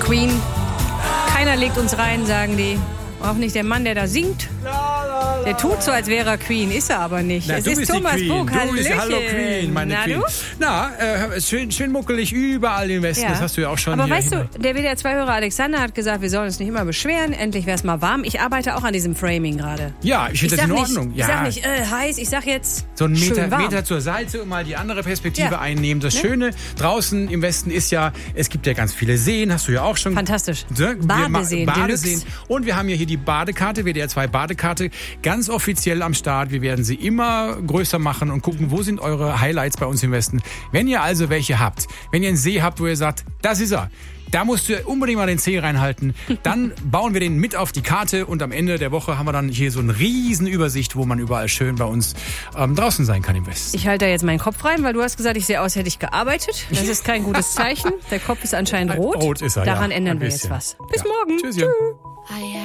Queen. Keiner legt uns rein, sagen die. Auch nicht der Mann, der da singt. Der tut so, als wäre er Queen, ist er aber nicht. Na, es du ist bist Thomas die Queen. Bug, Du bist Hallo Queen, meine Queen. Du? Na, schön muckelig überall im Westen, das hast du ja auch schon aber hier. Weißt du, der WDR-2-Hörer Alexander hat gesagt, wir sollen uns nicht immer beschweren, endlich wäre es mal warm. Ich arbeite auch an diesem Framing gerade. Ja, ich finde das in Ordnung. Ich sag nicht heiß, ich sag jetzt so einen schön warm. Meter zur Seite und mal die andere Perspektive einnehmen. Das Schöne draußen im Westen ist ja, es gibt ja ganz viele Seen, hast du ja auch schon. Fantastisch. Badeseen. Deluxe. Und wir haben ja hier die Badekarte, WDR2 Badekarte, ganz offiziell am Start. Wir werden sie immer größer machen und gucken, wo sind eure Highlights bei uns im Westen. Wenn ihr also welche habt, wenn ihr einen See habt, wo ihr sagt, das ist er, da musst du unbedingt mal den Zeh reinhalten, dann bauen wir den mit auf die Karte und am Ende der Woche haben wir dann hier so eine riesen Übersicht, wo man überall schön bei uns draußen sein kann im Westen. Ich halte da jetzt meinen Kopf rein, weil du hast gesagt, ich sehe aus, hätte ich gearbeitet. Das ist kein gutes Zeichen. Der Kopf ist anscheinend rot. Rot ist er, Daran ja, ändern wir bisschen. jetzt was. Bis morgen. Tschüss. Tschüss.